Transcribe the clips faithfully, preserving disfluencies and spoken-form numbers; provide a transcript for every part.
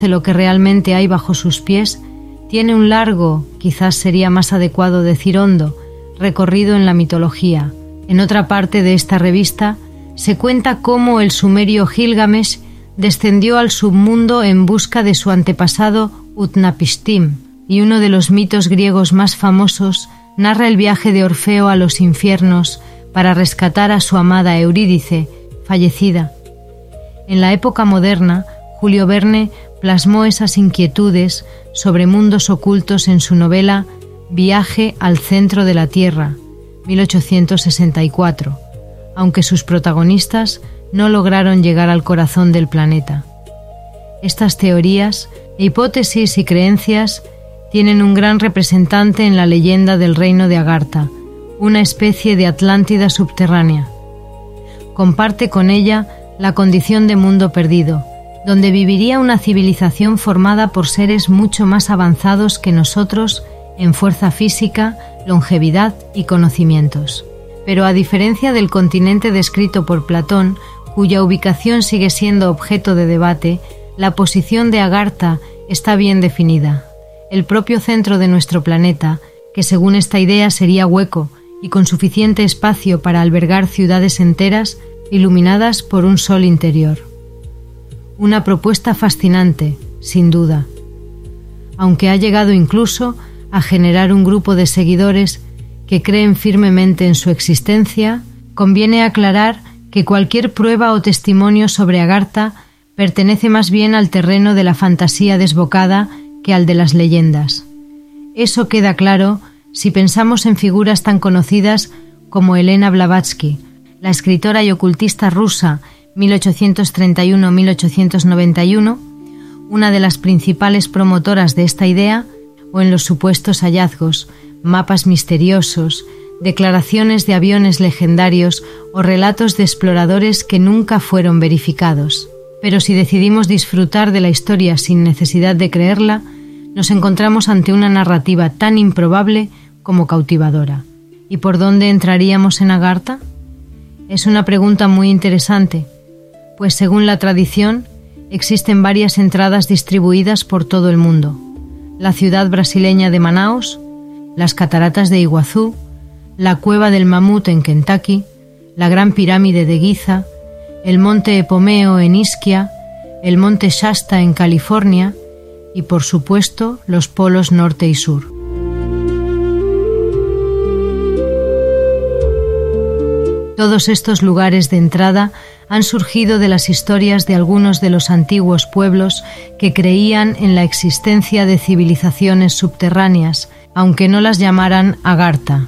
de lo que realmente hay bajo sus pies, tiene un largo, quizás sería más adecuado decir hondo, recorrido en la mitología. En otra parte de esta revista se cuenta cómo el sumerio Gilgamesh descendió al submundo en busca de su antepasado Utnapishtim, y uno de los mitos griegos más famosos narra el viaje de Orfeo a los infiernos para rescatar a su amada Eurídice, fallecida. En la época moderna, Julio Verne plasmó esas inquietudes sobre mundos ocultos en su novela Viaje al centro de la Tierra, mil ochocientos sesenta y cuatro, aunque sus protagonistas no lograron llegar al corazón del planeta. Estas teorías, hipótesis y creencias tienen un gran representante en la leyenda del reino de Agartha, una especie de Atlántida subterránea. Comparte con ella la condición de mundo perdido, donde viviría una civilización formada por seres mucho más avanzados que nosotros en fuerza física, longevidad y conocimientos. Pero a diferencia del continente descrito por Platón, cuya ubicación sigue siendo objeto de debate, la posición de Agartha está bien definida. El propio centro de nuestro planeta, que según esta idea sería hueco y con suficiente espacio para albergar ciudades enteras iluminadas por un sol interior. Una propuesta fascinante, sin duda, aunque ha llegado incluso a generar un grupo de seguidores que creen firmemente en su existencia. Conviene aclarar que cualquier prueba o testimonio sobre Agartha pertenece más bien al terreno de la fantasía desbocada que al de las leyendas. Eso queda claro si pensamos en figuras tan conocidas como Elena Blavatsky, la escritora y ocultista rusa mil ochocientos treinta y uno a mil ochocientos noventa y uno, una de las principales promotoras de esta idea, o en los supuestos hallazgos, mapas misteriosos, declaraciones de aviones legendarios o relatos de exploradores que nunca fueron verificados. Pero si decidimos disfrutar de la historia sin necesidad de creerla, nos encontramos ante una narrativa tan improbable como cautivadora. ¿Y por dónde entraríamos en Agartha? Es una pregunta muy interesante, pues según la tradición, existen varias entradas distribuidas por todo el mundo. La ciudad brasileña de Manaus, las cataratas de Iguazú, la cueva del mamut en Kentucky, la gran pirámide de Giza, el monte Epomeo en Ischia, el monte Shasta en California y, por supuesto, los polos norte y sur. Todos estos lugares de entrada han surgido de las historias de algunos de los antiguos pueblos que creían en la existencia de civilizaciones subterráneas, aunque no las llamaran Agartha.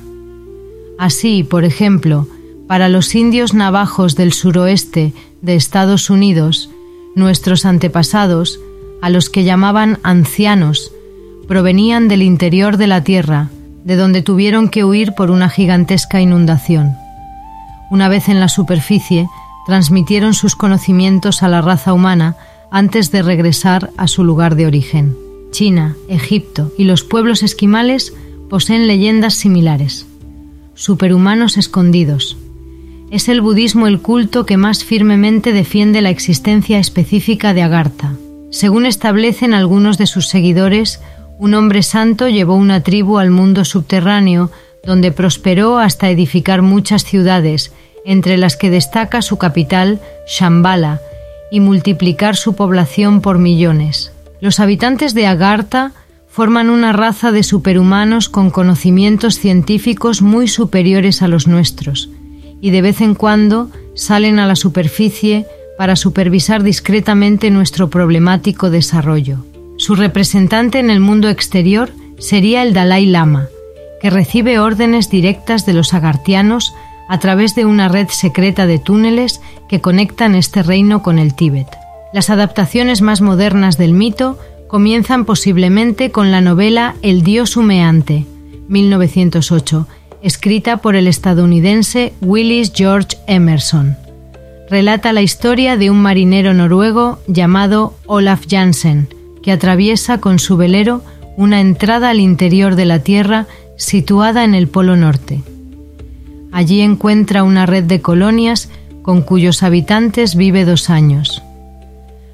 Así, por ejemplo, para los indios navajos del suroeste de Estados Unidos, nuestros antepasados, a los que llamaban ancianos, provenían del interior de la tierra, de donde tuvieron que huir por una gigantesca inundación. Una vez en la superficie, transmitieron sus conocimientos a la raza humana antes de regresar a su lugar de origen. China, Egipto y los pueblos esquimales poseen leyendas similares. Superhumanos escondidos. Es el budismo el culto que más firmemente defiende la existencia específica de Agartha. Según establecen algunos de sus seguidores, un hombre santo llevó una tribu al mundo subterráneo, donde prosperó hasta edificar muchas ciudades, entre las que destaca su capital, Shambhala, y multiplicar su población por millones. Los habitantes de Agartha forman una raza de superhumanos con conocimientos científicos muy superiores a los nuestros, y de vez en cuando salen a la superficie para supervisar discretamente nuestro problemático desarrollo. Su representante en el mundo exterior sería el Dalai Lama, que recibe órdenes directas de los agartianos a través de una red secreta de túneles que conectan este reino con el Tíbet. Las adaptaciones más modernas del mito comienzan posiblemente con la novela El dios humeante, mil novecientos ocho, escrita por el estadounidense Willis George Emerson. Relata la historia de un marinero noruego llamado Olaf Jansen, que atraviesa con su velero una entrada al interior de la Tierra situada en el Polo Norte. Allí encuentra una red de colonias con cuyos habitantes vive dos años.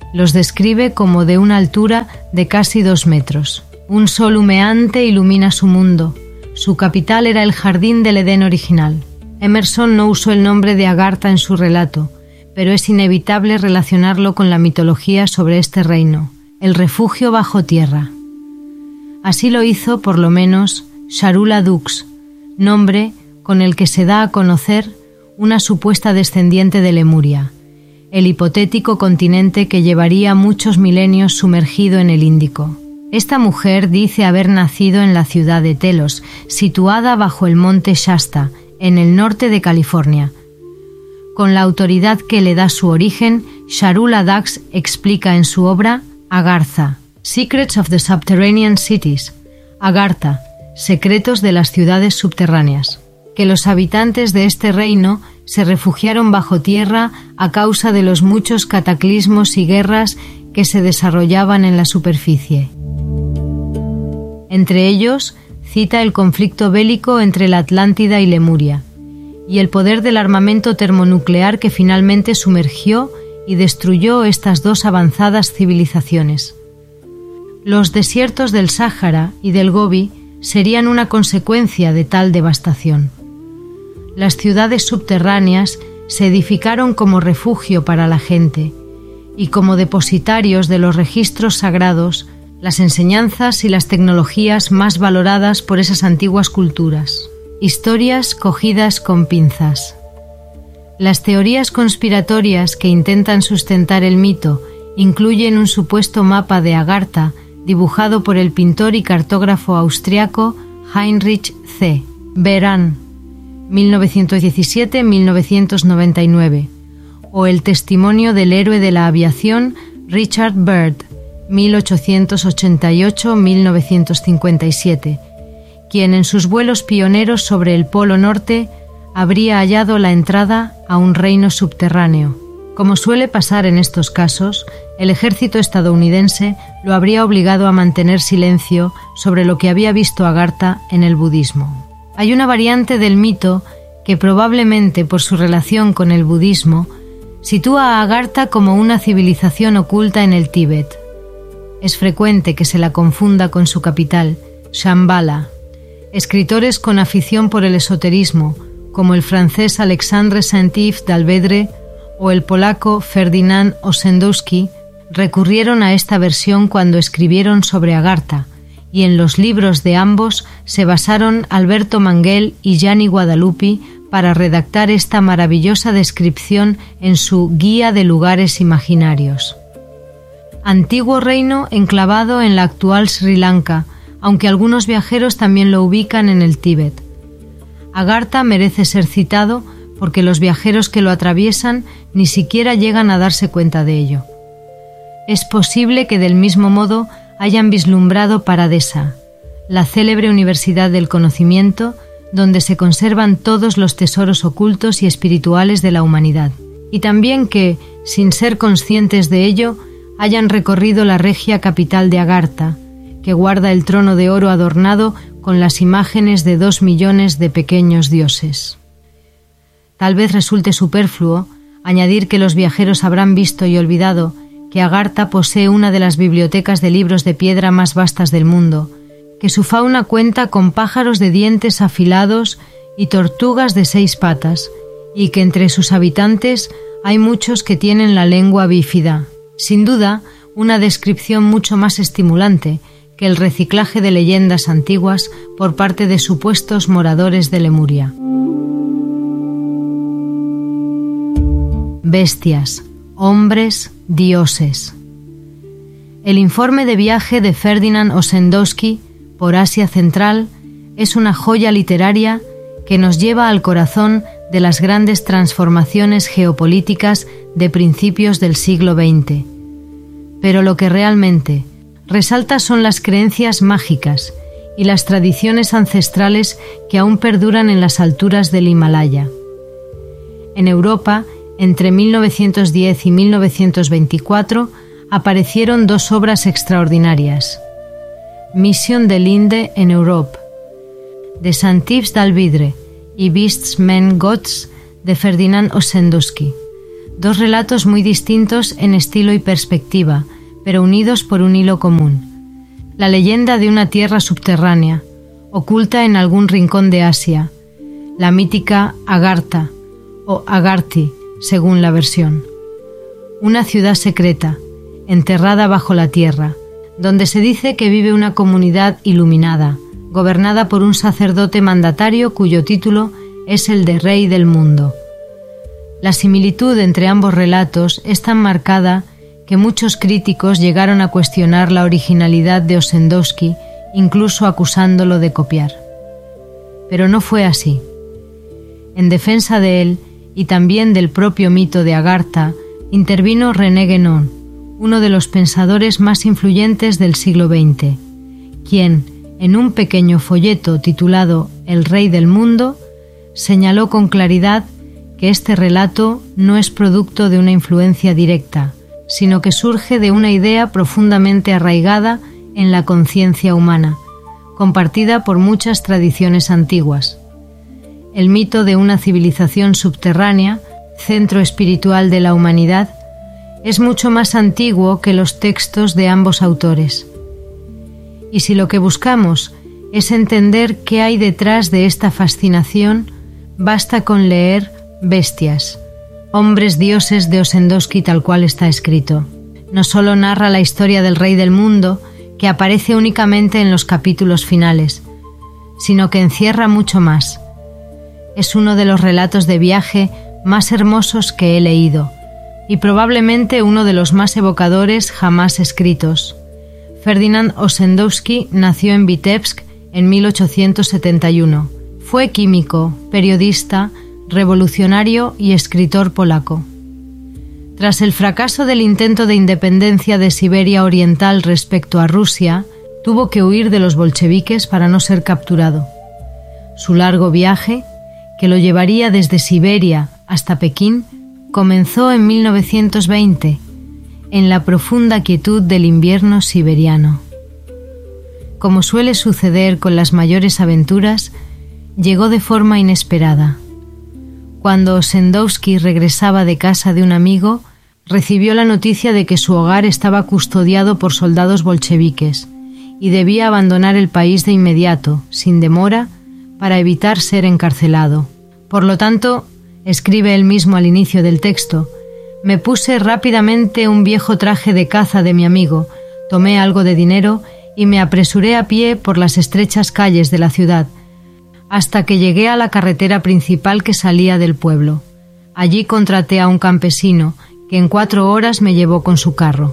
Los describe como de una altura de casi dos metros. Un sol humeante ilumina su mundo. Su capital era el jardín del Edén original. Emerson no usó el nombre de Agartha en su relato, pero es inevitable relacionarlo con la mitología sobre este reino, el refugio bajo tierra. Así lo hizo, por lo menos, Sharula Dux, nombre con el que se da a conocer una supuesta descendiente de Lemuria, el hipotético continente que llevaría muchos milenios sumergido en el Índico. Esta mujer dice haber nacido en la ciudad de Telos, situada bajo el monte Shasta, en el norte de California. Con la autoridad que le da su origen, Sharula Dux explica en su obra Agartha, Secrets of the Subterranean Cities, Agartha, Secretos de las ciudades subterráneas, que los habitantes de este reino se refugiaron bajo tierra a causa de los muchos cataclismos y guerras que se desarrollaban en la superficie. Entre ellos, cita el conflicto bélico entre la Atlántida y Lemuria, y el poder del armamento termonuclear que finalmente sumergió y destruyó estas dos avanzadas civilizaciones. Los desiertos del Sáhara y del Gobi serían una consecuencia de tal devastación. Las ciudades subterráneas se edificaron como refugio para la gente y como depositarios de los registros sagrados, las enseñanzas y las tecnologías más valoradas por esas antiguas culturas. Historias cogidas con pinzas. Las teorías conspiratorias que intentan sustentar el mito incluyen un supuesto mapa de Agartha dibujado por el pintor y cartógrafo austriaco Heinrich C. Beran, mil novecientos diecisiete a mil novecientos noventa y nueve, o el testimonio del héroe de la aviación Richard Byrd, mil ochocientos ochenta y ocho a mil novecientos cincuenta y siete, quien en sus vuelos pioneros sobre el Polo Norte habría hallado la entrada a un reino subterráneo. Como suele pasar en estos casos, el ejército estadounidense lo habría obligado a mantener silencio sobre lo que había visto Agartha en el budismo. Hay una variante del mito que, probablemente por su relación con el budismo, sitúa a Agartha como una civilización oculta en el Tíbet. Es frecuente que se la confunda con su capital, Shambhala. Escritores con afición por el esoterismo, como el francés Alexandre Saint-Yves d'Albedre o el polaco Ferdynand Ossendowski, recurrieron a esta versión cuando escribieron sobre Agartha, y en los libros de ambos se basaron Alberto Manguel y Gianni Guadalupi para redactar esta maravillosa descripción en su Guía de lugares imaginarios. Antiguo reino enclavado en la actual Sri Lanka, aunque algunos viajeros también lo ubican en el Tíbet. Agartha merece ser citado porque los viajeros que lo atraviesan ni siquiera llegan a darse cuenta de ello. Es posible que del mismo modo hayan vislumbrado Paradesa, la célebre universidad del conocimiento donde se conservan todos los tesoros ocultos y espirituales de la humanidad, y también que, sin ser conscientes de ello, hayan recorrido la regia capital de Agartha, que guarda el trono de oro adornado con las imágenes de dos millones de pequeños dioses. Tal vez resulte superfluo añadir que los viajeros habrán visto y olvidado que Agartha posee una de las bibliotecas de libros de piedra más vastas del mundo, que su fauna cuenta con pájaros de dientes afilados y tortugas de seis patas, y que entre sus habitantes hay muchos que tienen la lengua bífida. Sin duda, una descripción mucho más estimulante que el reciclaje de leyendas antiguas por parte de supuestos moradores de Lemuria. Bestias, hombres, dioses. El informe de viaje de Ferdynand Ossendowski por Asia Central es una joya literaria que nos lleva al corazón de las grandes transformaciones geopolíticas de principios del siglo veinte. Pero lo que realmente resalta son las creencias mágicas y las tradiciones ancestrales que aún perduran en las alturas del Himalaya. En Europa, entre mil novecientos diez y mil novecientos veinticuatro, aparecieron dos obras extraordinarias: Mission de l'Inde en Europe, de Saint-Yves d'Albedre, y Beasts, Men, Gods, de Ferdynand Ossendowski, dos relatos muy distintos en estilo y perspectiva, pero unidos por un hilo común. La leyenda de una tierra subterránea, oculta en algún rincón de Asia, la mítica Agartha, o Agarthi, según la versión. Una ciudad secreta, enterrada bajo la tierra, donde se dice que vive una comunidad iluminada, gobernada por un sacerdote mandatario cuyo título es el de Rey del Mundo. La similitud entre ambos relatos es tan marcada que muchos críticos llegaron a cuestionar la originalidad de Ossendowski, incluso acusándolo de copiar. Pero no fue así. En defensa de él, y también del propio mito de Agartha, intervino René Guénon, uno de los pensadores más influyentes del siglo veinte, quien, en un pequeño folleto titulado El Rey del Mundo, señaló con claridad que este relato no es producto de una influencia directa, sino que surge de una idea profundamente arraigada en la conciencia humana, compartida por muchas tradiciones antiguas. El mito de una civilización subterránea, centro espiritual de la humanidad, es mucho más antiguo que los textos de ambos autores. Y si lo que buscamos es entender qué hay detrás de esta fascinación, basta con leer Bestias, Hombres Dioses de Ossendowski tal cual está escrito. No solo narra la historia del Rey del Mundo, que aparece únicamente en los capítulos finales, sino que encierra mucho más. Es uno de los relatos de viaje más hermosos que he leído, y probablemente uno de los más evocadores jamás escritos. Ferdinand Ossendowski nació en Vitebsk en mil ochocientos setenta y uno. Fue químico, periodista, revolucionario y escritor polaco. Tras el fracaso del intento de independencia de Siberia Oriental respecto a Rusia, tuvo que huir de los bolcheviques para no ser capturado. Su largo viaje, que lo llevaría desde Siberia hasta Pekín, comenzó en mil novecientos veinte, en la profunda quietud del invierno siberiano. Como suele suceder con las mayores aventuras, llegó de forma inesperada. Cuando Ossendowski regresaba de casa de un amigo, recibió la noticia de que su hogar estaba custodiado por soldados bolcheviques y debía abandonar el país de inmediato, sin demora, para evitar ser encarcelado. Por lo tanto, escribe él mismo al inicio del texto, me puse rápidamente un viejo traje de caza de mi amigo, tomé algo de dinero y me apresuré a pie por las estrechas calles de la ciudad, hasta que llegué a la carretera principal que salía del pueblo. Allí contraté a un campesino, que en cuatro horas me llevó con su carro.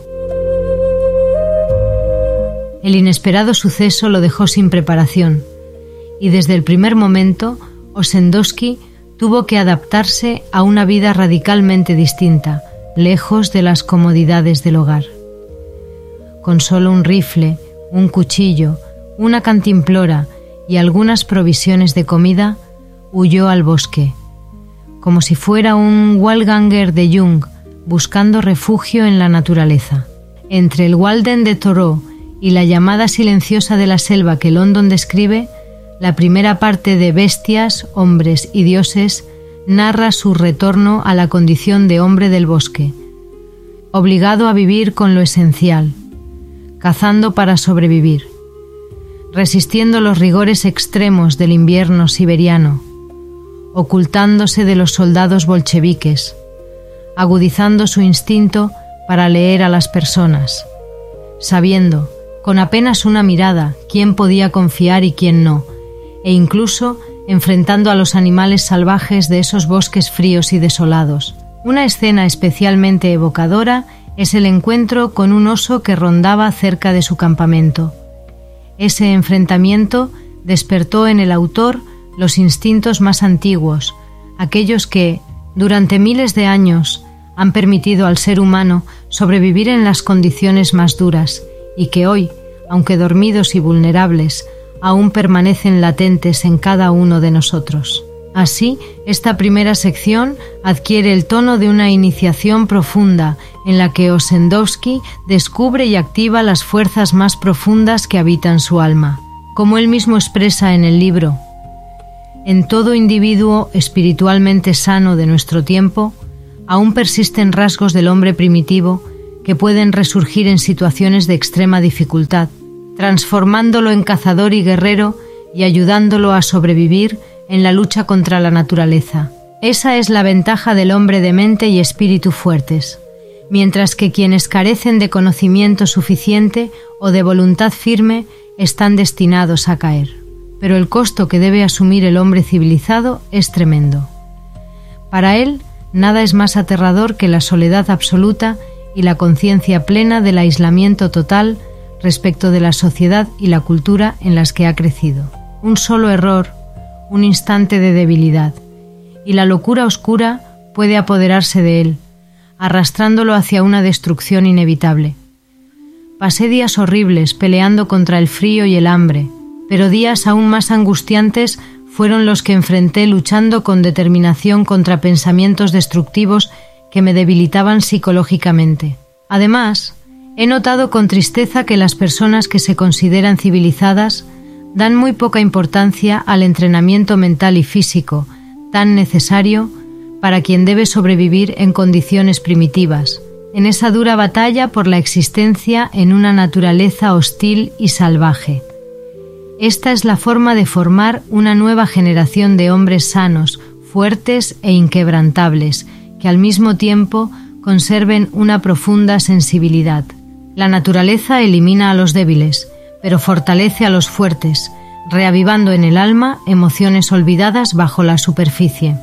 El inesperado suceso lo dejó sin preparación, y desde el primer momento Ossendowski tuvo que adaptarse a una vida radicalmente distinta, lejos de las comodidades del hogar. Con solo un rifle, un cuchillo, una cantimplora y algunas provisiones de comida, huyó al bosque, como si fuera un Walganger de Jung, buscando refugio en la naturaleza. Entre el Walden de Thoreau y la llamada silenciosa de la selva que London describe, la primera parte de Bestias, Hombres y Dioses narra su retorno a la condición de hombre del bosque, obligado a vivir con lo esencial, cazando para sobrevivir, resistiendo los rigores extremos del invierno siberiano, ocultándose de los soldados bolcheviques, agudizando su instinto para leer a las personas, sabiendo, con apenas una mirada, quién podía confiar y quién no, e incluso enfrentando a los animales salvajes de esos bosques fríos y desolados. Una escena especialmente evocadora es el encuentro con un oso que rondaba cerca de su campamento. Ese enfrentamiento despertó en el autor los instintos más antiguos, aquellos que, durante miles de años, han permitido al ser humano sobrevivir en las condiciones más duras y que hoy, aunque dormidos y vulnerables, aún permanecen latentes en cada uno de nosotros. Así, esta primera sección adquiere el tono de una iniciación profunda en la que Ossendowski descubre y activa las fuerzas más profundas que habitan su alma. Como él mismo expresa en el libro, en todo individuo espiritualmente sano de nuestro tiempo, aún persisten rasgos del hombre primitivo que pueden resurgir en situaciones de extrema dificultad, transformándolo en cazador y guerrero y ayudándolo a sobrevivir en la lucha contra la naturaleza. Esa es la ventaja del hombre de mente y espíritu fuertes, mientras que quienes carecen de conocimiento suficiente o de voluntad firme están destinados a caer. Pero el costo que debe asumir el hombre civilizado es tremendo. Para él, nada es más aterrador que la soledad absoluta y la conciencia plena del aislamiento total respecto de la sociedad y la cultura en las que ha crecido. Un solo error, un instante de debilidad, y la locura oscura puede apoderarse de él, arrastrándolo hacia una destrucción inevitable. Pasé días horribles peleando contra el frío y el hambre, pero días aún más angustiantes fueron los que enfrenté luchando con determinación contra pensamientos destructivos que me debilitaban psicológicamente. Además, he notado con tristeza que las personas que se consideran civilizadas dan muy poca importancia al entrenamiento mental y físico, tan necesario para quien debe sobrevivir en condiciones primitivas, en esa dura batalla por la existencia en una naturaleza hostil y salvaje. Esta es la forma de formar una nueva generación de hombres sanos, fuertes e inquebrantables, que al mismo tiempo conserven una profunda sensibilidad. La naturaleza elimina a los débiles, pero fortalece a los fuertes, reavivando en el alma emociones olvidadas bajo la superficie.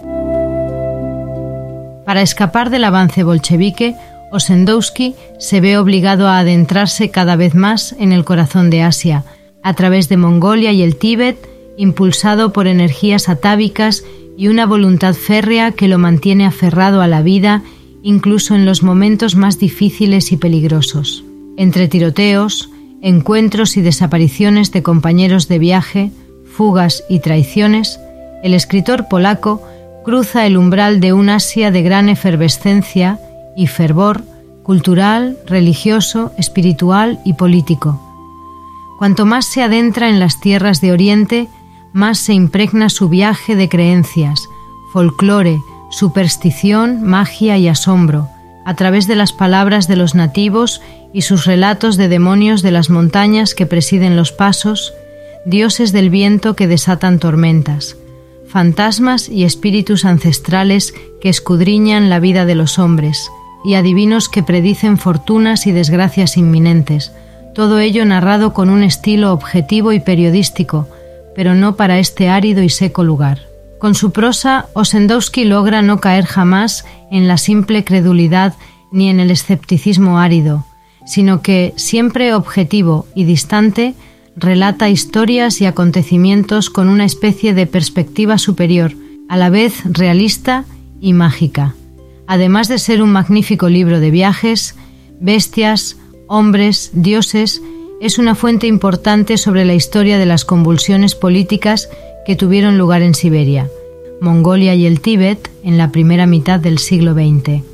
Para escapar del avance bolchevique, Ossendowski se ve obligado a adentrarse cada vez más en el corazón de Asia, a través de Mongolia y el Tíbet, impulsado por energías atávicas y una voluntad férrea que lo mantiene aferrado a la vida, incluso en los momentos más difíciles y peligrosos. Entre tiroteos, encuentros y desapariciones de compañeros de viaje, fugas y traiciones, el escritor polaco cruza el umbral de un Asia de gran efervescencia y fervor cultural, religioso, espiritual y político. Cuanto más se adentra en las tierras de Oriente, más se impregna su viaje de creencias, folclore, superstición, magia y asombro, a través de las palabras de los nativos y sus relatos de demonios de las montañas que presiden los pasos, dioses del viento que desatan tormentas, fantasmas y espíritus ancestrales que escudriñan la vida de los hombres, y adivinos que predicen fortunas y desgracias inminentes, todo ello narrado con un estilo objetivo y periodístico, pero no para este árido y seco lugar. Con su prosa, Ossendowski logra no caer jamás en la simple credulidad ni en el escepticismo árido, sino que, siempre objetivo y distante, relata historias y acontecimientos con una especie de perspectiva superior, a la vez realista y mágica. Además de ser un magnífico libro de viajes, bestias, hombres, dioses, es una fuente importante sobre la historia de las convulsiones políticas que tuvieron lugar en Siberia, Mongolia y el Tíbet en la primera mitad del siglo veinte.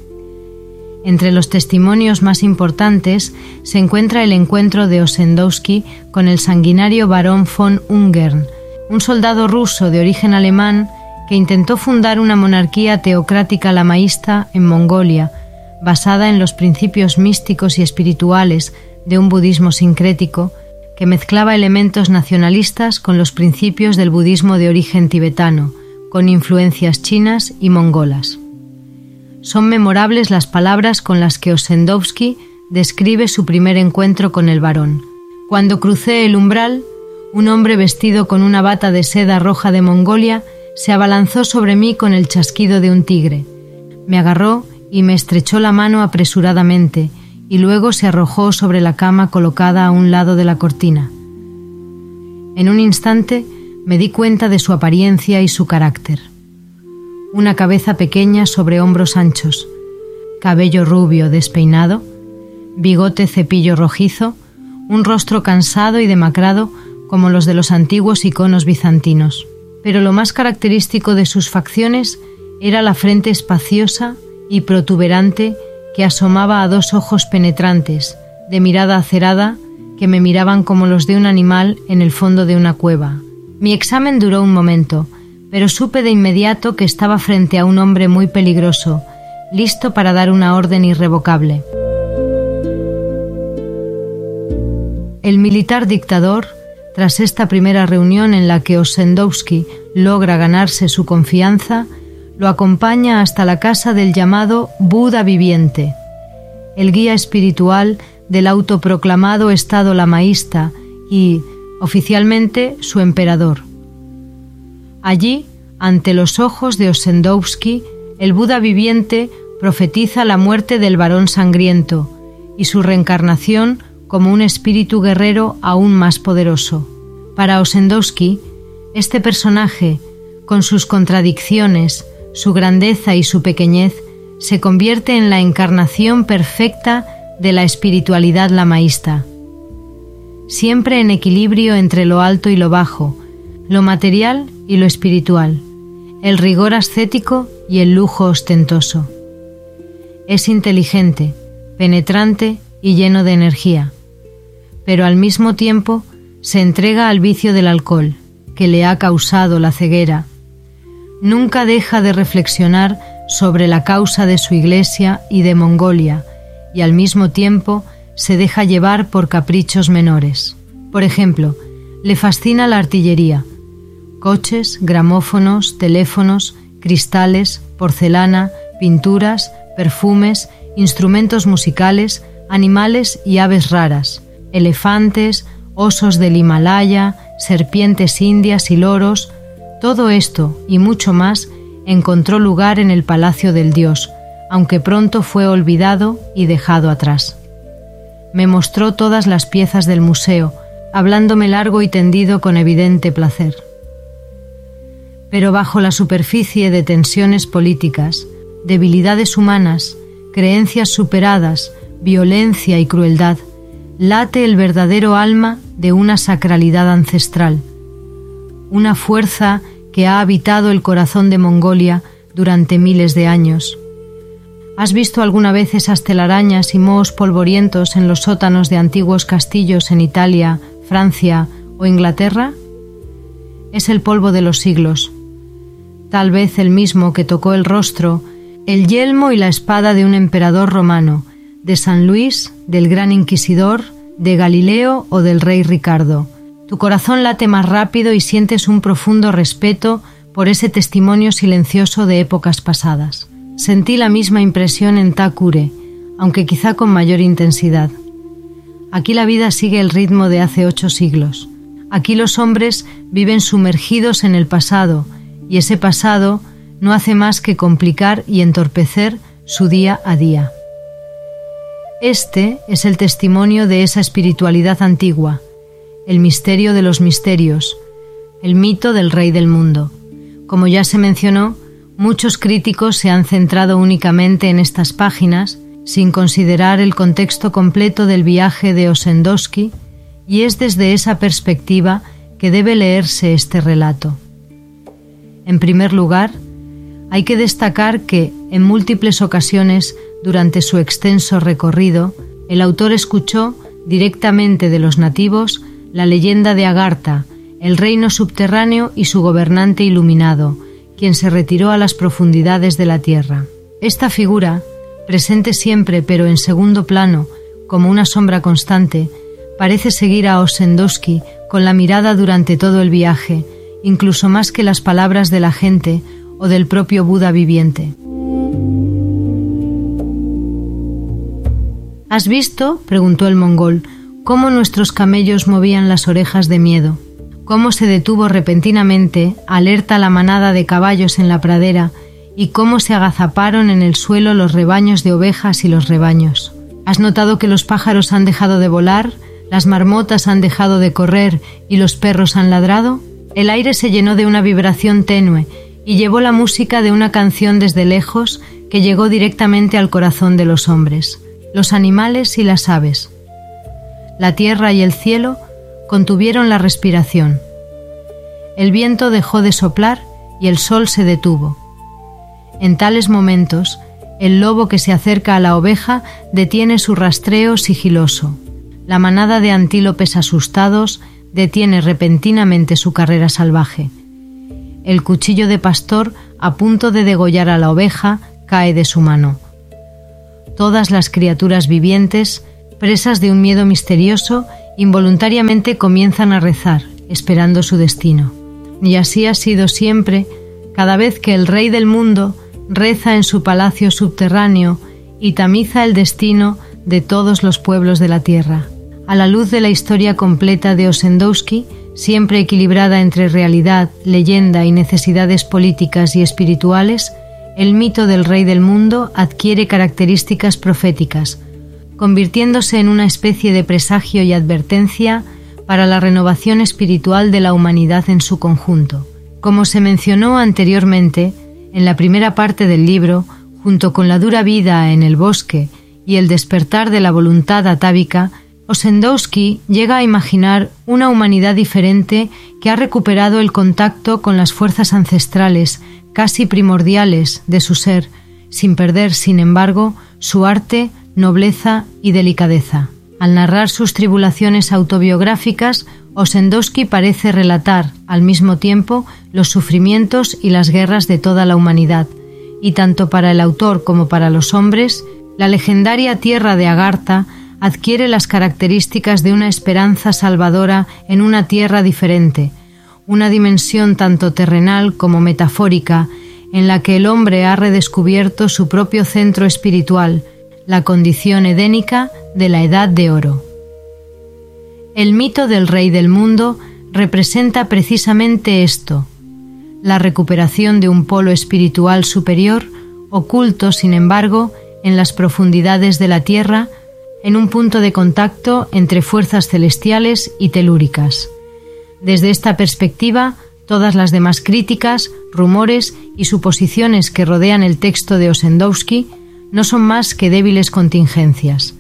Entre los testimonios más importantes se encuentra el encuentro de Ossendowski con el sanguinario barón von Ungern, un soldado ruso de origen alemán que intentó fundar una monarquía teocrática lamaísta en Mongolia, basada en los principios místicos y espirituales de un budismo sincrético que mezclaba elementos nacionalistas con los principios del budismo de origen tibetano, con influencias chinas y mongolas. Son memorables las palabras con las que Ossendowski describe su primer encuentro con el varón. Cuando crucé el umbral, un hombre vestido con una bata de seda roja de Mongolia se abalanzó sobre mí con el chasquido de un tigre. Me agarró y me estrechó la mano apresuradamente, y luego se arrojó sobre la cama colocada a un lado de la cortina. En un instante me di cuenta de su apariencia y su carácter. Una cabeza pequeña sobre hombros anchos, cabello rubio despeinado, bigote cepillo rojizo, un rostro cansado y demacrado como los de los antiguos iconos bizantinos. Pero lo más característico de sus facciones era la frente espaciosa y protuberante que asomaba a dos ojos penetrantes, de mirada acerada, que me miraban como los de un animal en el fondo de una cueva. Mi examen duró un momento, pero supe de inmediato que estaba frente a un hombre muy peligroso, listo para dar una orden irrevocable. El militar dictador, tras esta primera reunión en la que Ossendowski logra ganarse su confianza, lo acompaña hasta la casa del llamado Buda viviente, el guía espiritual del autoproclamado Estado lamaísta y, oficialmente, su emperador. Allí, ante los ojos de Ossendowski, el Buda viviente profetiza la muerte del varón sangriento y su reencarnación como un espíritu guerrero aún más poderoso. Para Ossendowski, este personaje, con sus contradicciones, su grandeza y su pequeñez, se convierte en la encarnación perfecta de la espiritualidad lamaísta. Siempre en equilibrio entre lo alto y lo bajo, lo material y lo espiritual, el rigor ascético y el lujo ostentoso. Es inteligente, penetrante y lleno de energía, pero al mismo tiempo se entrega al vicio del alcohol, que le ha causado la ceguera. Nunca deja de reflexionar sobre la causa de su iglesia y de Mongolia, y al mismo tiempo se deja llevar por caprichos menores. Por ejemplo, le fascina la artillería, coches, gramófonos, teléfonos, cristales, porcelana, pinturas, perfumes, instrumentos musicales, animales y aves raras, elefantes, osos del Himalaya, serpientes indias y loros. Todo esto y mucho más encontró lugar en el palacio del dios, aunque pronto fue olvidado y dejado atrás. Me mostró todas las piezas del museo, hablándome largo y tendido con evidente placer. Pero bajo la superficie de tensiones políticas, debilidades humanas, creencias superadas, violencia y crueldad, late el verdadero alma de una sacralidad ancestral, una fuerza que ha habitado el corazón de Mongolia durante miles de años. ¿Has visto alguna vez esas telarañas y mohos polvorientos en los sótanos de antiguos castillos en Italia, Francia o Inglaterra? Es el polvo de los siglos, tal vez el mismo que tocó el rostro, el yelmo y la espada de un emperador romano, de San Luis, del gran inquisidor, de Galileo o del rey Ricardo. Tu corazón late más rápido y sientes un profundo respeto por ese testimonio silencioso de épocas pasadas. Sentí la misma impresión en Thakure, aunque quizá con mayor intensidad. Aquí la vida sigue el ritmo de hace ocho siglos. Aquí los hombres viven sumergidos en el pasado, y ese pasado no hace más que complicar y entorpecer su día a día. Este es el testimonio de esa espiritualidad antigua, el misterio de los misterios, el mito del rey del mundo. Como ya se mencionó, muchos críticos se han centrado únicamente en estas páginas, sin considerar el contexto completo del viaje de Ossendowski, y es desde esa perspectiva que debe leerse este relato. En primer lugar, hay que destacar que, en múltiples ocasiones durante su extenso recorrido, el autor escuchó directamente de los nativos la leyenda de Agartha, el reino subterráneo y su gobernante iluminado, quien se retiró a las profundidades de la tierra. Esta figura, presente siempre pero en segundo plano, como una sombra constante, parece seguir a Ossendowski con la mirada durante todo el viaje, incluso más que las palabras de la gente o del propio Buda viviente. ¿Has visto?, preguntó el mongol, cómo nuestros camellos movían las orejas de miedo, cómo se detuvo repentinamente, alerta la manada de caballos en la pradera y cómo se agazaparon en el suelo los rebaños de ovejas y los rebaños. ¿Has notado que los pájaros han dejado de volar, las marmotas han dejado de correr y los perros han ladrado? El aire se llenó de una vibración tenue y llevó la música de una canción desde lejos que llegó directamente al corazón de los hombres, los animales y las aves. La tierra y el cielo contuvieron la respiración. El viento dejó de soplar y el sol se detuvo. En tales momentos, el lobo que se acerca a la oveja detiene su rastreo sigiloso. La manada de antílopes asustados detiene repentinamente su carrera salvaje. El cuchillo de pastor, a punto de degollar a la oveja, cae de su mano. Todas las criaturas vivientes, presas de un miedo misterioso, involuntariamente comienzan a rezar, esperando su destino. Y así ha sido siempre, cada vez que el Rey del mundo reza en su palacio subterráneo y tamiza el destino de todos los pueblos de la tierra. A la luz de la historia completa de Ossendowski, siempre equilibrada entre realidad, leyenda y necesidades políticas y espirituales, el mito del Rey del mundo adquiere características proféticas, convirtiéndose en una especie de presagio y advertencia para la renovación espiritual de la humanidad en su conjunto. Como se mencionó anteriormente, en la primera parte del libro, junto con la dura vida en el bosque y el despertar de la voluntad atávica, Ossendowski llega a imaginar una humanidad diferente que ha recuperado el contacto con las fuerzas ancestrales, casi primordiales, de su ser, sin perder, sin embargo, su arte, nobleza y delicadeza. Al narrar sus tribulaciones autobiográficas, Ossendowski parece relatar, al mismo tiempo, los sufrimientos y las guerras de toda la humanidad, y tanto para el autor como para los hombres, la legendaria tierra de Agartha adquiere las características de una esperanza salvadora en una tierra diferente, una dimensión tanto terrenal como metafórica, en la que el hombre ha redescubierto su propio centro espiritual, la condición edénica de la Edad de Oro. El mito del Rey del mundo representa precisamente esto, la recuperación de un polo espiritual superior, oculto, sin embargo, en las profundidades de la tierra, en un punto de contacto entre fuerzas celestiales y telúricas. Desde esta perspectiva, todas las demás críticas, rumores y suposiciones que rodean el texto de Ossendowski no son más que débiles contingencias.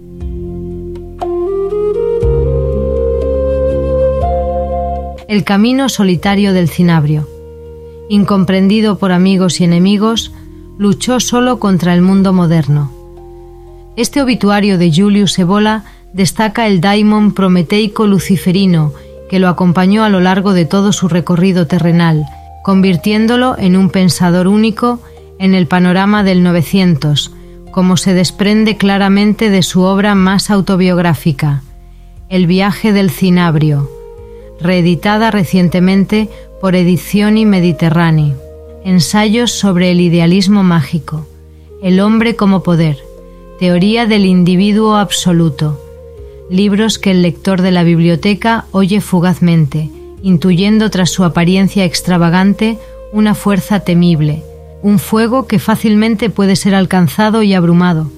El camino solitario del cinabrio. Incomprendido por amigos y enemigos, luchó solo contra el mundo moderno. Este obituario de Julius Evola destaca el daimon prometeico luciferino que lo acompañó a lo largo de todo su recorrido terrenal, convirtiéndolo en un pensador único en el panorama del novecientos, como se desprende claramente de su obra más autobiográfica, El viaje del cinabrio, reeditada recientemente por Edizioni Mediterranee. Ensayos sobre el idealismo mágico, El hombre como poder, Teoría del individuo absoluto. Libros que el lector de la biblioteca oye fugazmente, intuyendo tras su apariencia extravagante una fuerza temible, un fuego que fácilmente puede ser alcanzado y abrumado.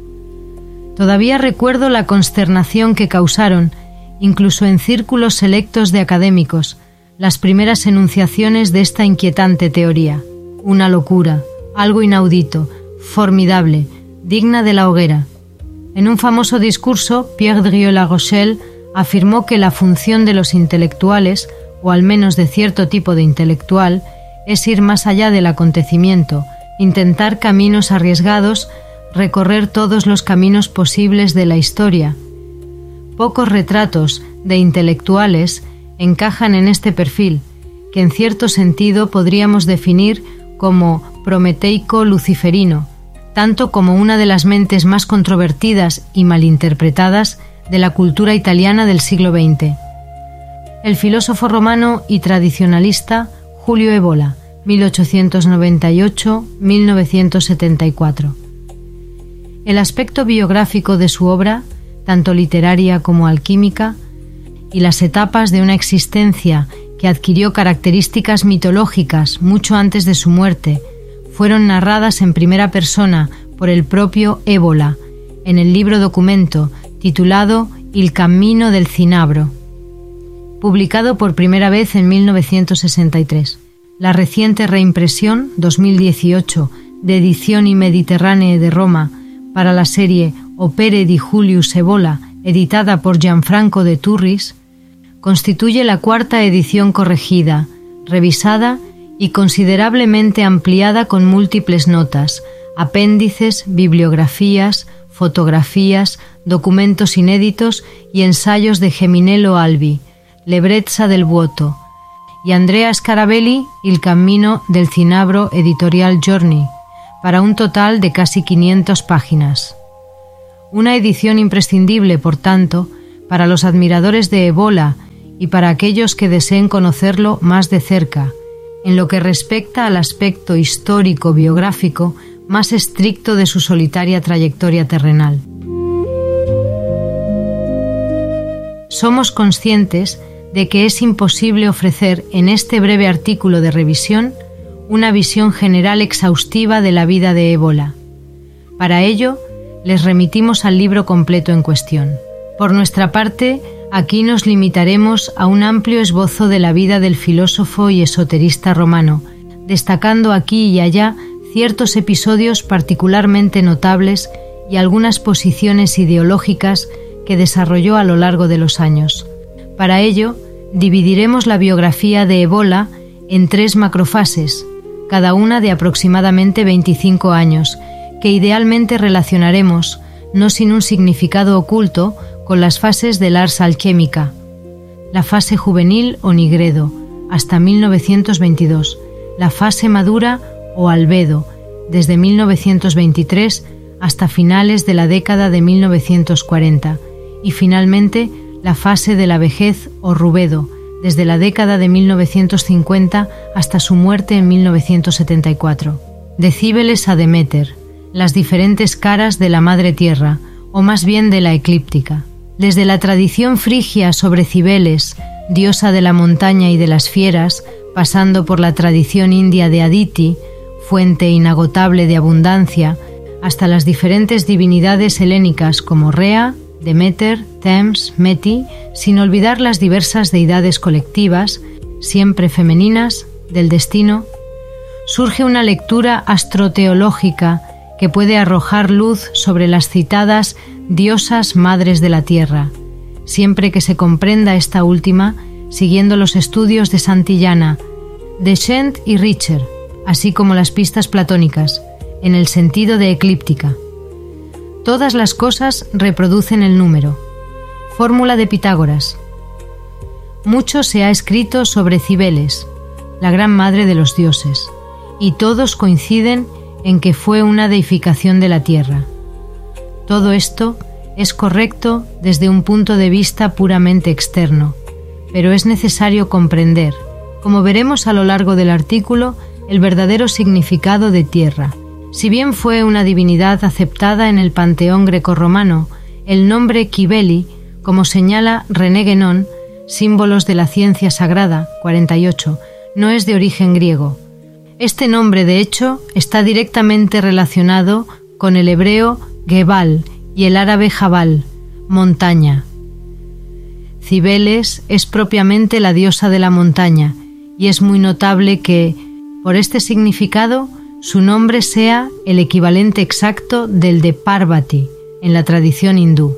Todavía recuerdo la consternación que causaron, incluso en círculos selectos de académicos, las primeras enunciaciones de esta inquietante teoría. Una locura, algo inaudito, formidable, digna de la hoguera. En un famoso discurso, Pierre Drieux-La Rochelle afirmó que la función de los intelectuales, o al menos de cierto tipo de intelectual, es ir más allá del acontecimiento, intentar caminos arriesgados, recorrer todos los caminos posibles de la historia. Pocos retratos de intelectuales encajan en este perfil, que en cierto sentido podríamos definir como prometeico-luciferino, tanto como una de las mentes más controvertidas y malinterpretadas de la cultura italiana del siglo veinte. El filósofo romano y tradicionalista Julio Evola, mil ochocientos noventa y ocho a mil novecientos setenta y cuatro. El aspecto biográfico de su obra, tanto literaria como alquímica, y las etapas de una existencia que adquirió características mitológicas mucho antes de su muerte, fueron narradas en primera persona por el propio Evola, en el libro documento titulado Il cammino del cinabro, publicado por primera vez en mil novecientos sesenta y tres. La reciente reimpresión, dos mil dieciocho, de Edizioni Mediterranee de Roma, para la serie Opere di Julius Evola, editada por Gianfranco de Turris, constituye la cuarta edición corregida, revisada y considerablemente ampliada con múltiples notas, apéndices, bibliografías, fotografías, documentos inéditos y ensayos de Geminello Albi, Lebrezza del Vuoto, y Andrea Scarabelli, Il cammino del cinabro, editorial Journey, para un total de casi quinientas páginas. Una edición imprescindible, por tanto, para los admiradores de Evola y para aquellos que deseen conocerlo más de cerca, en lo que respecta al aspecto histórico-biográfico más estricto de su solitaria trayectoria terrenal. Somos conscientes de que es imposible ofrecer en este breve artículo de revisión una visión general exhaustiva de la vida de Evola. Para ello, les remitimos al libro completo en cuestión. Por nuestra parte, aquí nos limitaremos a un amplio esbozo de la vida del filósofo y esoterista romano, destacando aquí y allá ciertos episodios particularmente notables y algunas posiciones ideológicas que desarrolló a lo largo de los años. Para ello, dividiremos la biografía de Evola en tres macrofases, cada una de aproximadamente veinticinco años, que idealmente relacionaremos, no sin un significado oculto, con las fases del ars alquímica. La fase juvenil o nigredo, hasta mil novecientos veintidós, la fase madura o albedo, desde mil novecientos veintitrés hasta finales de la década de mil novecientos cuarenta, y finalmente la fase de la vejez o rubedo, desde la década de mil novecientos cincuenta hasta su muerte en mil novecientos setenta y cuatro. De Cíbeles a Deméter, las diferentes caras de la Madre Tierra, o más bien de la eclíptica. Desde la tradición frigia sobre Cibeles, diosa de la montaña y de las fieras, pasando por la tradición india de Aditi, fuente inagotable de abundancia, hasta las diferentes divinidades helénicas como Rea, Deméter, Themis, Meti, sin olvidar las diversas deidades colectivas, siempre femeninas, del destino, surge una lectura astroteológica que puede arrojar luz sobre las citadas diosas madres de la tierra, siempre que se comprenda esta última siguiendo los estudios de Santillana, Deschamps y Richter, así como las pistas platónicas, en el sentido de eclíptica. Todas las cosas reproducen el número. Fórmula de Pitágoras. Mucho se ha escrito sobre Cibeles, la gran madre de los dioses, y todos coinciden en que fue una deificación de la tierra. Todo esto es correcto desde un punto de vista puramente externo, pero es necesario comprender, como veremos a lo largo del artículo, el verdadero significado de tierra. Si bien fue una divinidad aceptada en el panteón grecorromano, el nombre Cybele, como señala René Guénon, Símbolos de la Ciencia Sagrada, cuarenta y ocho, no es de origen griego. Este nombre, de hecho, está directamente relacionado con el hebreo Gebal y el árabe Jabal, montaña. Cibeles es propiamente la diosa de la montaña, y es muy notable que, por este significado, su nombre sea el equivalente exacto del de Parvati en la tradición hindú.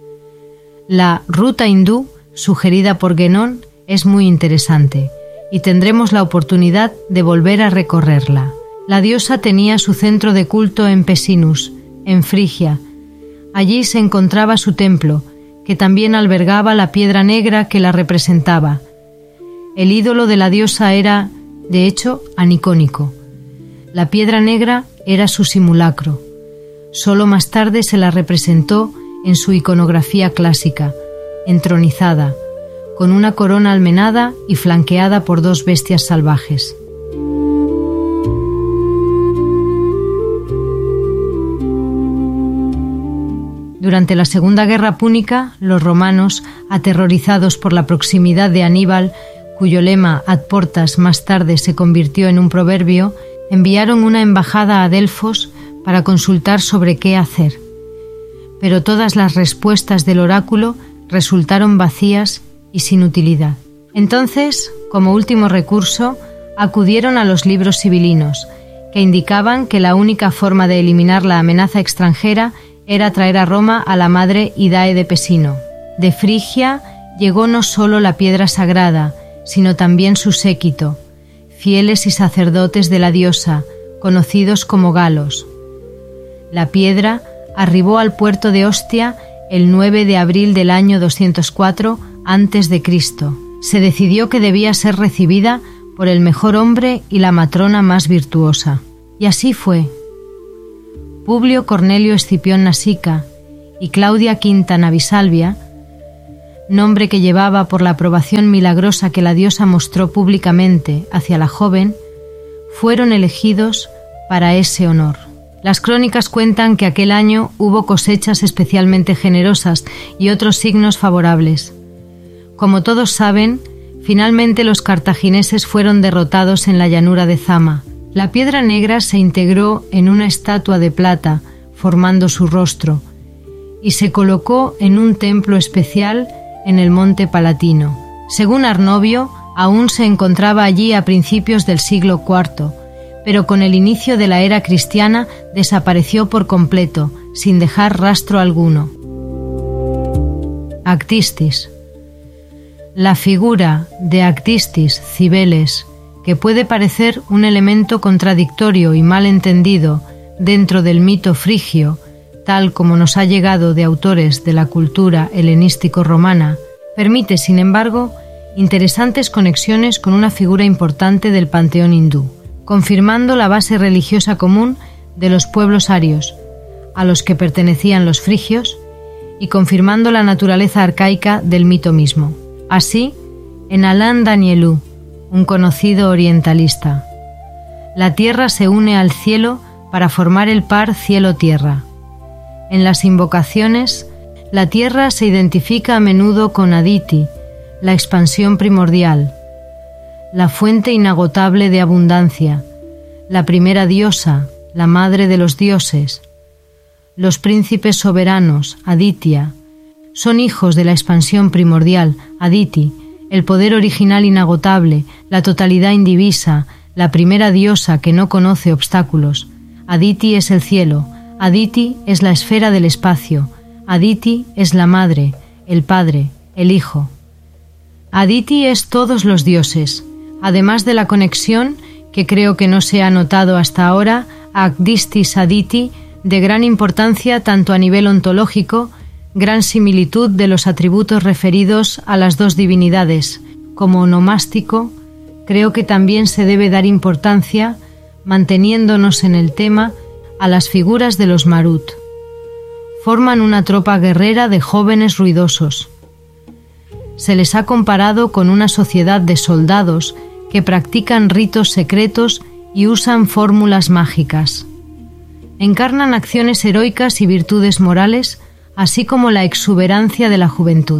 La ruta hindú, sugerida por Guénon, es muy interesante, y tendremos la oportunidad de volver a recorrerla. La diosa tenía su centro de culto en Pessinus, en Frigia. Allí se encontraba su templo, que también albergaba la piedra negra que la representaba. El ídolo de la diosa era, de hecho, anicónico. La piedra negra era su simulacro. Solo más tarde se la representó en su iconografía clásica, entronizada, con una corona almenada y flanqueada por dos bestias salvajes. Durante la Segunda Guerra Púnica, los romanos, aterrorizados por la proximidad de Aníbal, cuyo lema ad portas más tarde se convirtió en un proverbio, enviaron una embajada a Delfos para consultar sobre qué hacer. Pero todas las respuestas del oráculo resultaron vacías y sin utilidad. Entonces, como último recurso, acudieron a los libros sibilinos, que indicaban que la única forma de eliminar la amenaza extranjera era traer a Roma a la madre Idae de Pesino. De Frigia llegó no solo la piedra sagrada, sino también su séquito, fieles y sacerdotes de la diosa, conocidos como galos. La piedra arribó al puerto de Ostia el nueve de abril del año doscientos cuatro antes de Cristo. Se decidió que debía ser recibida por el mejor hombre y la matrona más virtuosa. Y así fue. Publio Cornelio Escipión Nasica y Claudia Quinta Navisalvia, nombre que llevaba por la aprobación milagrosa que la diosa mostró públicamente hacia la joven, fueron elegidos para ese honor. Las crónicas cuentan que aquel año hubo cosechas especialmente generosas y otros signos favorables. Como todos saben, finalmente los cartagineses fueron derrotados en la llanura de Zama. La piedra negra se integró en una estatua de plata, formando su rostro, y se colocó en un templo especial en el Monte Palatino. Según Arnovio, aún se encontraba allí a principios del siglo cuarto, pero con el inicio de la era cristiana desapareció por completo, sin dejar rastro alguno. Actistis. La figura de Actistis Cibeles, que puede parecer un elemento contradictorio y mal entendido dentro del mito frigio, tal como nos ha llegado de autores de la cultura helenístico-romana, permite, sin embargo, interesantes conexiones con una figura importante del panteón hindú, confirmando la base religiosa común de los pueblos arios, a los que pertenecían los frigios, y confirmando la naturaleza arcaica del mito mismo. Así, en Alain Danielou, un conocido orientalista, la tierra se une al cielo para formar el par cielo-tierra. En las invocaciones, la tierra se identifica a menudo con Aditi, la expansión primordial, la fuente inagotable de abundancia, la primera diosa, la madre de los dioses. Los príncipes soberanos, Aditya, son hijos de la expansión primordial, Aditi, el poder original inagotable, la totalidad indivisa, la primera diosa que no conoce obstáculos. Aditi es el cielo, Aditi es la esfera del espacio, Aditi es la madre, el padre, el hijo. Aditi es todos los dioses, además de la conexión, que creo que no se ha notado hasta ahora, Actistis Aditi, de gran importancia tanto a nivel ontológico, gran similitud de los atributos referidos a las dos divinidades. Como onomástico, creo que también se debe dar importancia, manteniéndonos en el tema, a las figuras de los Marut. Forman una tropa guerrera de jóvenes ruidosos. Se les ha comparado con una sociedad de soldados que practican ritos secretos y usan fórmulas mágicas. Encarnan acciones heroicas y virtudes morales, así como la exuberancia de la juventud.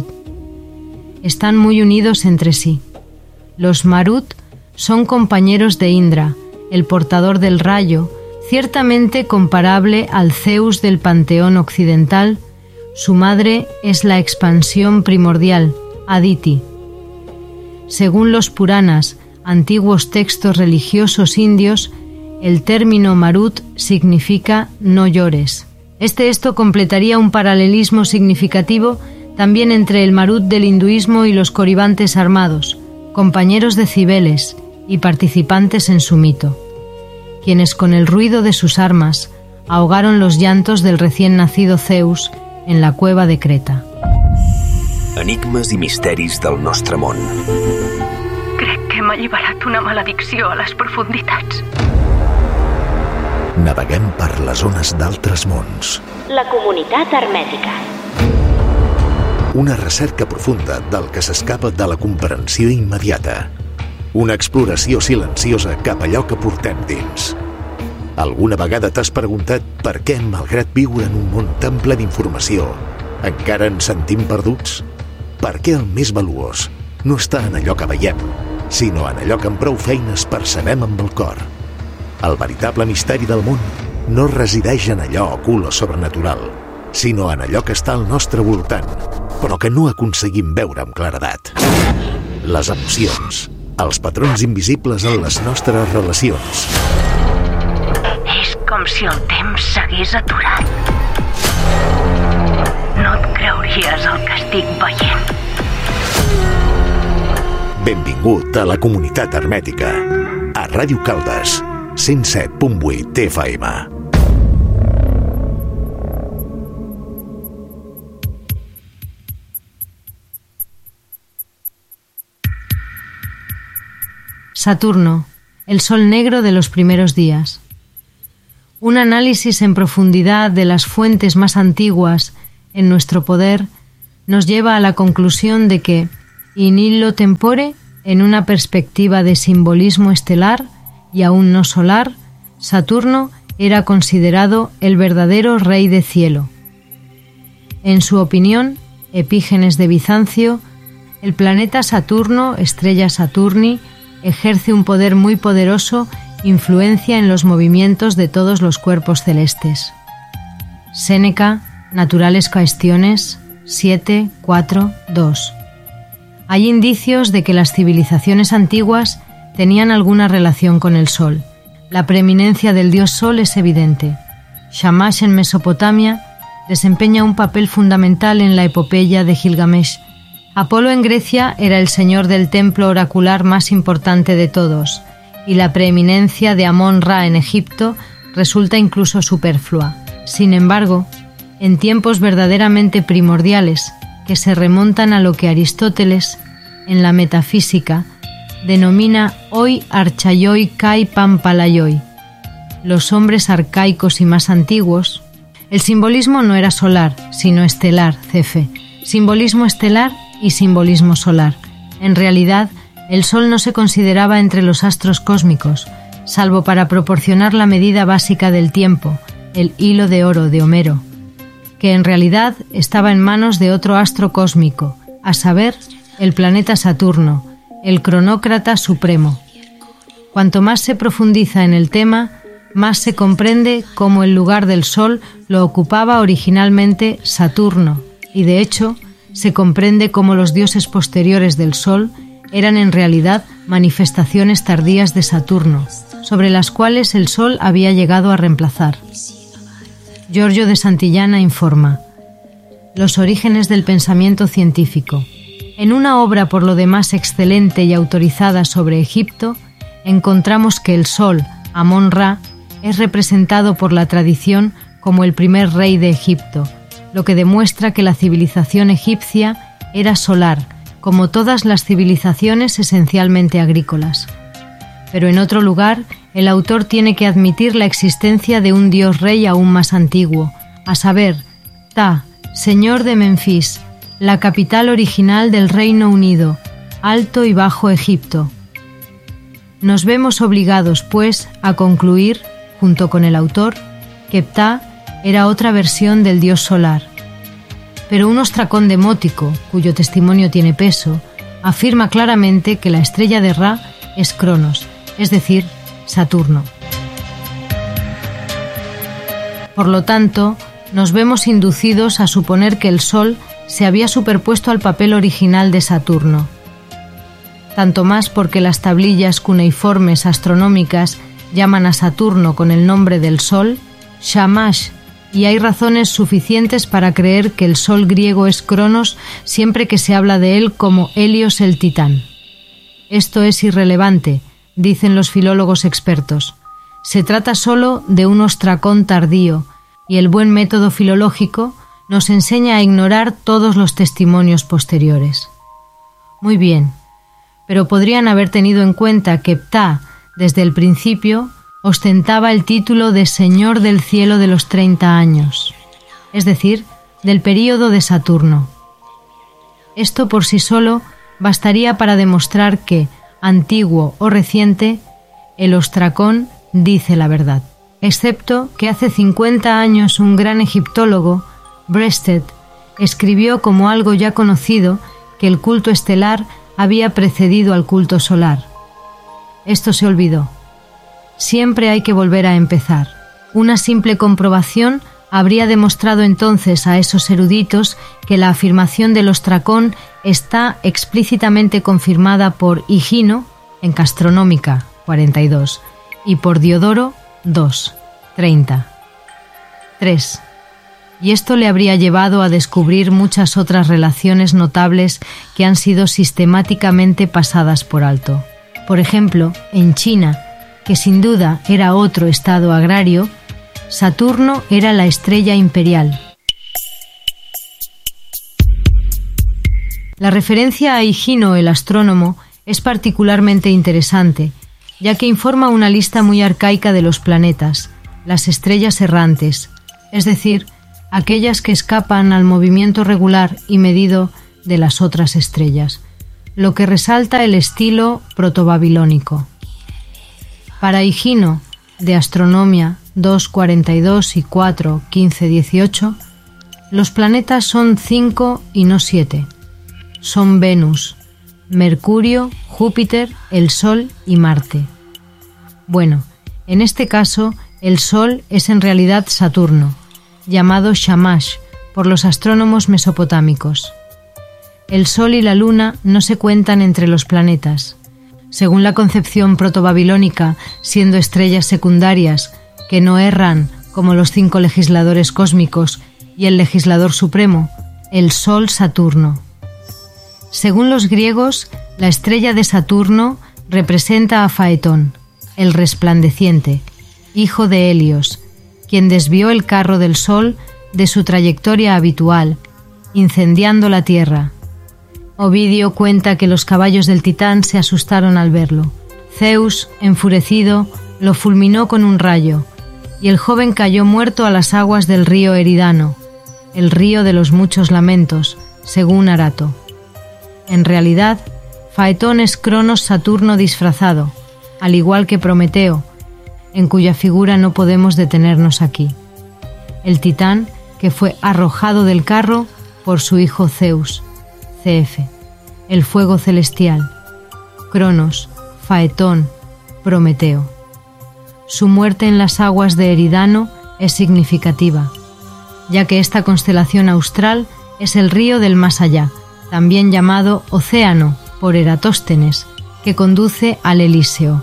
Están muy unidos entre sí. Los Marut son compañeros de Indra, el portador del rayo, ciertamente comparable al Zeus del panteón occidental. Su madre es la expansión primordial, Aditi. Según los Puranas, antiguos textos religiosos indios, el término Marut significa no llores. Este esto completaría un paralelismo significativo también entre el Marut del hinduismo y los coribantes armados, compañeros de Cibeles y participantes en su mito, quienes con el ruido de sus armas ahogaron los llantos del recién nacido Zeus en la cueva de Creta. Enigmes i misteris del nostre món. Crec que hem alliberat una maledicció a les profunditats. Naveguem per les ones d'altres mons. La comunitat hermètica. Una recerca profunda del que s'escapa de la comprensió immediata. Una exploració silenciosa cap a allò que portem dins. Alguna vegada t'has preguntat per què, malgrat viure en un món tan ple d'informació, encara ens sentim perduts? Per què el més valuós no està en allò que veiem, sinó en allò que amb prou feines percebem amb el cor? El veritable misteri del món no resideix en allò ocult o sobrenatural, sinó en allò que està al nostre voltant, però que no aconseguim veure amb claredat. Les emocions, els patrons invisibles en les nostres relacions. És com si el temps s'hagués aturat. No et creuries el que estic veient. Benvingut a la comunitat hermètica, a Ràdio Caldes, cent set punt vuit F M. Saturno, el sol negro de los primeros días. Un análisis en profundidad de las fuentes más antiguas en nuestro poder nos lleva a la conclusión de que, in illo tempore, en una perspectiva de simbolismo estelar y aún no solar, Saturno era considerado el verdadero rey de cielo. En su opinión, Epígenes de Bizancio, el planeta Saturno, estrella Saturni, ejerce un poder muy poderoso, influencia en los movimientos de todos los cuerpos celestes. Séneca, Naturales Cuestiones, siete, cuatro, dos. Hay indicios de que las civilizaciones antiguas tenían alguna relación con el Sol. La preeminencia del dios Sol es evidente. Shamash en Mesopotamia desempeña un papel fundamental en la epopeya de Gilgamesh. Apolo en Grecia era el señor del templo oracular más importante de todos, y la preeminencia de Amón-Ra en Egipto resulta incluso superflua. Sin embargo, en tiempos verdaderamente primordiales, que se remontan a lo que Aristóteles, en la metafísica, denomina hoi archaioi kai pampalaioi, los hombres arcaicos y más antiguos, el simbolismo no era solar, sino estelar, cefe, simbolismo estelar y simbolismo solar. En realidad, el Sol no se consideraba entre los astros cósmicos, salvo para proporcionar la medida básica del tiempo, el hilo de oro de Homero, que en realidad estaba en manos de otro astro cósmico, a saber, el planeta Saturno, el cronócrata supremo. Cuanto más se profundiza en el tema, más se comprende cómo el lugar del Sol lo ocupaba originalmente Saturno, y de hecho, se comprende cómo los dioses posteriores del Sol eran en realidad manifestaciones tardías de Saturno, sobre las cuales el Sol había llegado a reemplazar. Giorgio de Santillana informa: Los orígenes del pensamiento científico. En una obra por lo demás excelente y autorizada sobre Egipto, encontramos que el Sol, Amón-Ra, es representado por la tradición como el primer rey de Egipto, lo que demuestra que la civilización egipcia era solar, como todas las civilizaciones esencialmente agrícolas. Pero en otro lugar, el autor tiene que admitir la existencia de un dios rey aún más antiguo, a saber, Ptah, señor de Menfis, la capital original del Reino Unido, Alto y Bajo Egipto. Nos vemos obligados, pues, a concluir, junto con el autor, que Ptah era otra versión del dios solar. Pero un ostracón demótico, cuyo testimonio tiene peso, afirma claramente que la estrella de Ra es Cronos, es decir, Saturno. Por lo tanto, nos vemos inducidos a suponer que el Sol se había superpuesto al papel original de Saturno. Tanto más porque las tablillas cuneiformes astronómicas llaman a Saturno con el nombre del Sol, Shamash, y hay razones suficientes para creer que el Sol griego es Cronos siempre que se habla de él como Helios el Titán. Esto es irrelevante, dicen los filólogos expertos. Se trata solo de un ostracón tardío, y el buen método filológico nos enseña a ignorar todos los testimonios posteriores. Muy bien, pero podrían haber tenido en cuenta que Ptah, desde el principio, ostentaba el título de Señor del Cielo de los treinta años, es decir, del período de Saturno. Esto por sí solo bastaría para demostrar que, antiguo o reciente, el ostracón dice la verdad. Excepto que hace cincuenta años un gran egiptólogo, Breasted, escribió como algo ya conocido que el culto estelar había precedido al culto solar. Esto se olvidó. Siempre hay que volver a empezar. Una simple comprobación habría demostrado entonces a esos eruditos que la afirmación del ostracón está explícitamente confirmada por Higino en Castronómica cuarenta y dos y por Diodoro dos, treinta. tres. Y esto le habría llevado a descubrir muchas otras relaciones notables que han sido sistemáticamente pasadas por alto. Por ejemplo, en China, que sin duda era otro estado agrario, Saturno era la estrella imperial. La referencia a Higino el astrónomo es particularmente interesante, ya que informa una lista muy arcaica de los planetas, las estrellas errantes, es decir, aquellas que escapan al movimiento regular y medido de las otras estrellas, lo que resalta el estilo protobabilónico. Para Higino, de Astronomia dos cuarenta y dos y cuatro quince dieciocho, los planetas son cinco y no siete. Son Venus, Mercurio, Júpiter, el Sol y Marte. Bueno, en este caso, el Sol es en realidad Saturno, llamado Shamash por los astrónomos mesopotámicos. El Sol y la Luna no se cuentan entre los planetas. Según la concepción protobabilónica, siendo estrellas secundarias que no erran como los cinco legisladores cósmicos y el legislador supremo, el Sol Saturno. Según los griegos, la estrella de Saturno representa a Faetón, el resplandeciente, hijo de Helios, quien desvió el carro del Sol de su trayectoria habitual, incendiando la tierra. Ovidio cuenta que los caballos del Titán se asustaron al verlo. Zeus, enfurecido, lo fulminó con un rayo, y el joven cayó muerto a las aguas del río Eridano, el río de los muchos lamentos, según Arato. En realidad, Faetón es Cronos Saturno disfrazado, al igual que Prometeo, en cuya figura no podemos detenernos aquí. El Titán, que fue arrojado del carro por su hijo Zeus, C F, el fuego celestial, Cronos, Faetón, Prometeo. Su muerte en las aguas de Eridano es significativa, ya que esta constelación austral es el río del más allá, también llamado Océano por Eratóstenes, que conduce al Elíseo.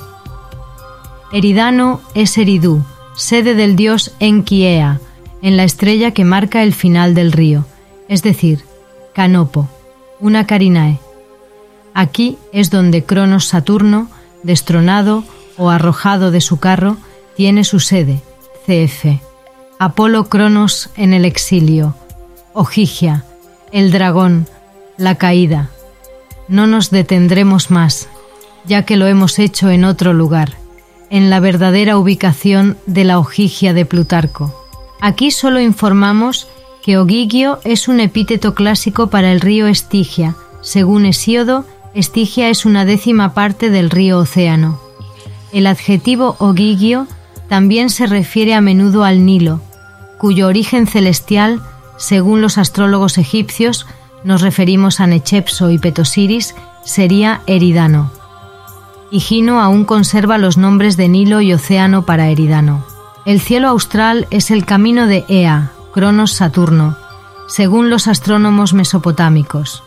Eridano es Eridú, sede del dios Enki Ea, en la estrella que marca el final del río, es decir, Canopo, una Carinae. Aquí es donde Cronos Saturno, destronado o arrojado de su carro, tiene su sede, C F. Apolo Cronos en el exilio, Ogygia, el dragón, la caída. No nos detendremos más, ya que lo hemos hecho en otro lugar, en la verdadera ubicación de la Ogygia de Plutarco. Aquí solo informamos que Ogigio es un epíteto clásico para el río Estigia. Según Hesíodo, Estigia es una décima parte del río Océano. El adjetivo Ogigio también se refiere a menudo al Nilo, cuyo origen celestial, según los astrólogos egipcios, nos referimos a Nechepso y Petosiris, sería Eridano. Higino aún conserva los nombres de Nilo y Océano para Eridano. El cielo austral es el camino de Ea, Cronos Saturno, según los astrónomos mesopotámicos.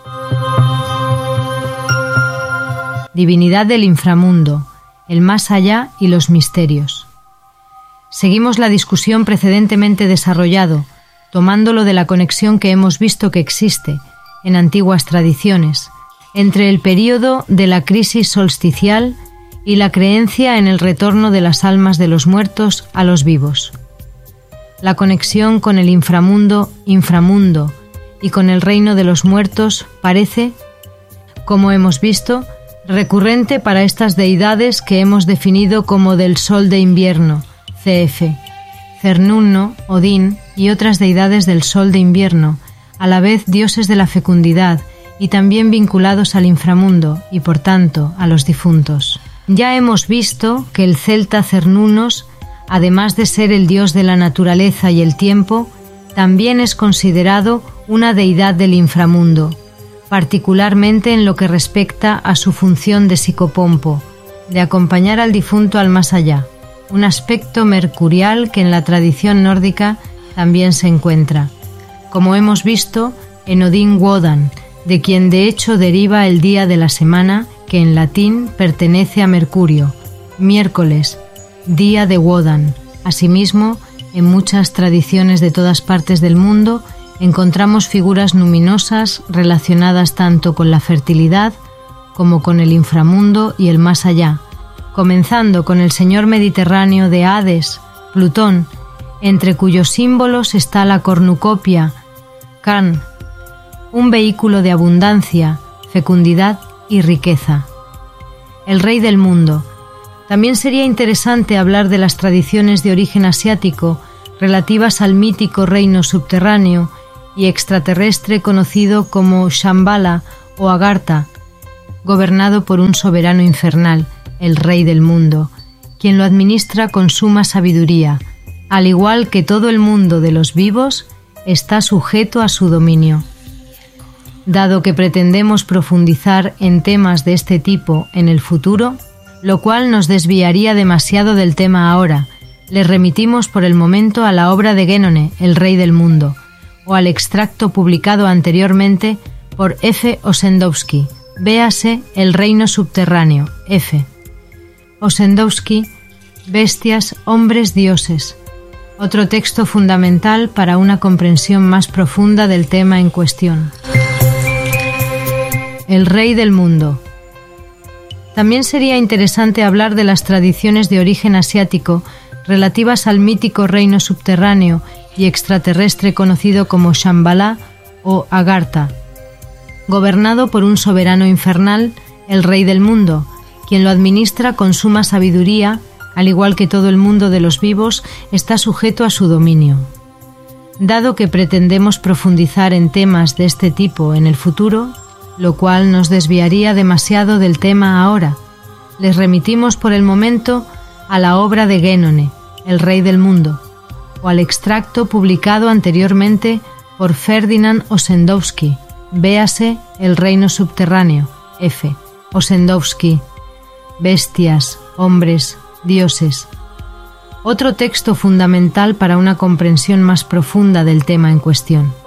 Divinidad del inframundo, el más allá y los misterios. Seguimos la discusión precedentemente desarrollado, tomándolo de la conexión que hemos visto que existe, en antiguas tradiciones, entre el período de la crisis solsticial y la creencia en el retorno de las almas de los muertos a los vivos. La conexión con el inframundo, inframundo, y con el reino de los muertos parece, como hemos visto, recurrente para estas deidades que hemos definido como del sol de invierno, C F, Cernunno, Odín y otras deidades del sol de invierno, a la vez dioses de la fecundidad y también vinculados al inframundo y por tanto a los difuntos. Ya hemos visto que el celta Cernunnos, además de ser el dios de la naturaleza y el tiempo, también es considerado una deidad del inframundo, particularmente en lo que respecta a su función de psicopompo, de acompañar al difunto al más allá, un aspecto mercurial que en la tradición nórdica también se encuentra, como hemos visto en Odín Wodan, de quien de hecho deriva el día de la semana que en latín pertenece a Mercurio, miércoles, día de Wodan. Asimismo, en muchas tradiciones de todas partes del mundo encontramos figuras luminosas relacionadas tanto con la fertilidad como con el inframundo y el más allá, comenzando con el señor mediterráneo de Hades, Plutón, entre cuyos símbolos está la cornucopia, Can, un vehículo de abundancia, fecundidad y riqueza. El rey del mundo, También sería interesante hablar de las tradiciones de origen asiático relativas al mítico reino subterráneo y extraterrestre conocido como Shambhala o Agartha, gobernado por un soberano infernal, el Rey del Mundo, quien lo administra con suma sabiduría, al igual que todo el mundo de los vivos está sujeto a su dominio. Dado que pretendemos profundizar en temas de este tipo en el futuro, lo cual nos desviaría demasiado del tema ahora, les remitimos por el momento a la obra de Génone, el Rey del Mundo, o al extracto publicado anteriormente por F. Ossendowski, véase El Reino Subterráneo, F. Ossendowski, Bestias, Hombres, Dioses. Otro texto fundamental para una comprensión más profunda del tema en cuestión. El Rey del Mundo. También sería interesante hablar de las tradiciones de origen asiático relativas al mítico reino subterráneo y extraterrestre conocido como Shambhala o Agartha, gobernado por un soberano infernal, el Rey del Mundo, quien lo administra con suma sabiduría, al igual que todo el mundo de los vivos está sujeto a su dominio. Dado que pretendemos profundizar en temas de este tipo en el futuro, lo cual nos desviaría demasiado del tema ahora, les remitimos por el momento a la obra de Génone, el Rey del Mundo, o al extracto publicado anteriormente por Ferdinand Ossendowski, véase El Reino Subterráneo, F. Ossendowski, Bestias, Hombres, Dioses. Otro texto fundamental para una comprensión más profunda del tema en cuestión.